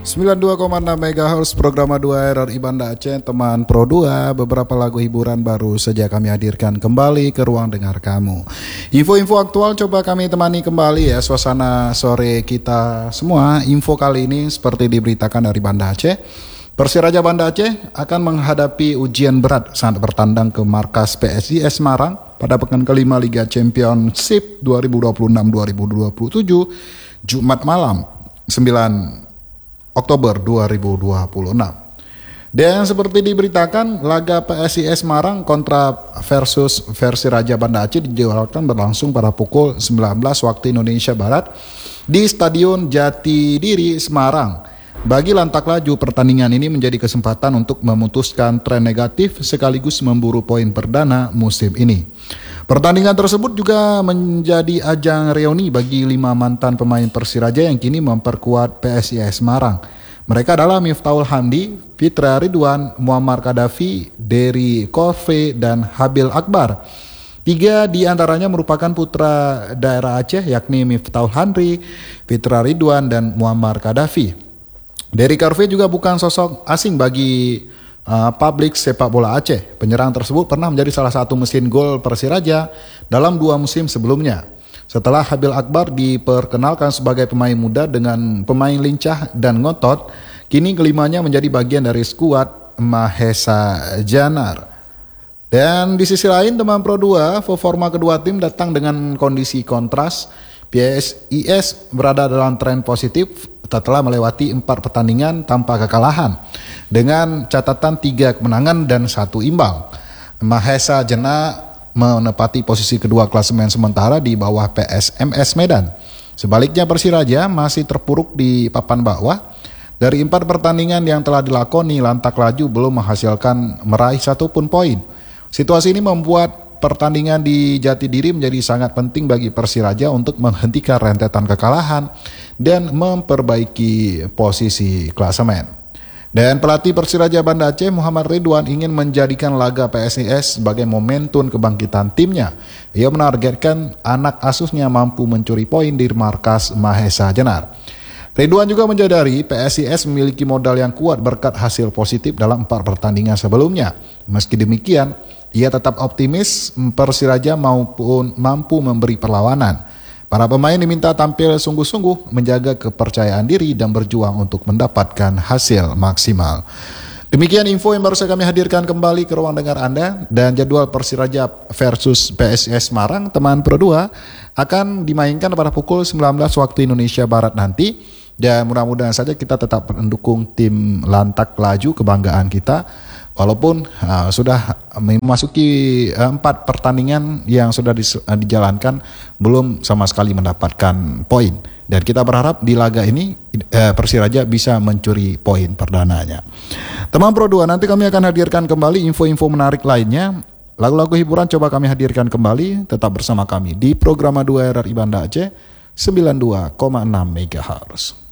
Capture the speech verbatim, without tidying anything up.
sembilan puluh dua koma enam megahertz program dua R R I Banda Aceh, teman Pro dua. Beberapa lagu hiburan baru saja kami hadirkan kembali ke ruang dengar kamu. Info-info aktual coba kami temani kembali ya suasana sore kita semua. Info kali ini seperti diberitakan dari Banda Aceh, Persiraja Banda Aceh akan menghadapi ujian berat saat bertandang ke markas P S I S Semarang pada pekan kelima Liga Championship dua ribu dua puluh enam dua ribu dua puluh tujuh Jumat malam sembilan Oktober dua ribu dua puluh enam. Dan seperti diberitakan, laga P S I S Semarang kontra versus Persiraja Banda Aceh dijadwalkan berlangsung pada pukul sembilan belas waktu Indonesia Barat di Stadion Jatidiri Semarang. Bagi lantak laju, pertandingan ini menjadi kesempatan untuk memutuskan tren negatif sekaligus memburu poin perdana musim ini. Pertandingan tersebut juga menjadi ajang reuni bagi lima mantan pemain Persiraja yang kini memperkuat P S I S Semarang. Mereka adalah Miftahul Hamdi, Fitra Ridwan, Muammar Kadafi, Dery Korfe, dan Habil Akbar. Tiga di antaranya merupakan putra daerah Aceh, yakni Miftahul Hamdi, Fitra Ridwan, dan Muammar Kadafi. Dery Korfe juga bukan sosok asing bagi uh, publik sepak bola Aceh. Penyerang tersebut pernah menjadi salah satu mesin gol Persiraja dalam dua musim sebelumnya. Setelah Habil Akbar diperkenalkan sebagai pemain muda dengan pemain lincah dan ngotot, kini kelimanya menjadi bagian dari skuad Mahesa Janar. Dan di sisi lain, teman Pro dua, performa kedua tim datang dengan kondisi kontras. P S I S berada dalam tren positif setelah melewati empat pertandingan tanpa kekalahan dengan catatan tiga kemenangan dan satu imbang. Mahesa Jana menepati posisi kedua klasemen sementara di bawah P S M S Medan. Sebaliknya Persiraja masih terpuruk di papan bawah. Dari empat pertandingan yang telah dilakoni, lantak laju belum menghasilkan meraih satupun poin. Situasi ini membuat pertandingan di Jatidiri menjadi sangat penting bagi Persiraja untuk menghentikan rentetan kekalahan dan memperbaiki posisi klasemen. Dan pelatih Persiraja Banda Aceh Muhammad Ridwan ingin menjadikan laga P S I S sebagai momentum kebangkitan timnya. Ia menargetkan anak asuhnya mampu mencuri poin di markas Mahesa Jenar. Ridwan juga menyadari P S I S memiliki modal yang kuat berkat hasil positif dalam empat pertandingan sebelumnya. Meski demikian, ia tetap optimis Persiraja maupun mampu memberi perlawanan. Para pemain diminta tampil sungguh-sungguh, menjaga kepercayaan diri dan berjuang untuk mendapatkan hasil maksimal. Demikian info yang baru saya kami hadirkan kembali ke ruang dengar Anda, dan jadwal Persiraja versus P S I S Semarang teman Pro dua akan dimainkan pada pukul sembilan belas waktu Indonesia Barat nanti. Dan mudah-mudahan saja kita tetap mendukung tim lantak laju kebanggaan kita. Walaupun uh, sudah memasuki uh, empat pertandingan yang sudah dis, uh, dijalankan belum sama sekali mendapatkan poin. Dan kita berharap di laga ini uh, Persiraja bisa mencuri poin perdananya. Teman Pro dua, nanti kami akan hadirkan kembali info-info menarik lainnya. Lagu-lagu hiburan coba kami hadirkan kembali. Tetap bersama kami di program dua R R I Banda Aceh sembilan puluh dua koma enam megahertz.